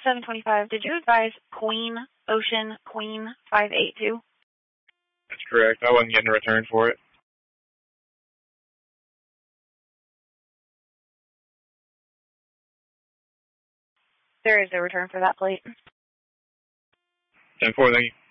725, did you advise Queen, Ocean, Queen 582? That's correct. I wasn't getting a return for it. There is a return for that plate. 10-4, thank you.